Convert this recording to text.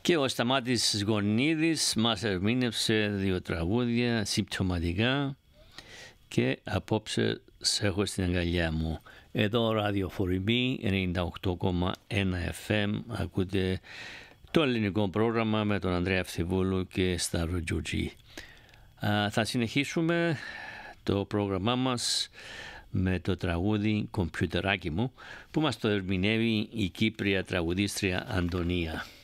Και ο Σταμάτης Γονίδης μας ερμήνευσε 2 τραγούδια συμπτωματικά και απόψε σε έχω στην αγκαλιά μου. Εδώ ραδιοφορμή 98,1 FM ακούτε το ελληνικό πρόγραμμα με τον Ανδρέα Φθιβούλου και Σταύρο Τζουτζή. Θα συνεχίσουμε το πρόγραμμά μας με το τραγούδι «Κομπιουτεράκι μου» που μας το ερμηνεύει η Κύπρια τραγουδίστρια Αντωνία.